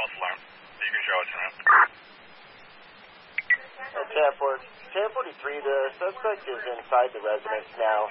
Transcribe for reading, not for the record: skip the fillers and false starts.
false alarm. You can show it to him. At 1043, the suspect is inside the residence now.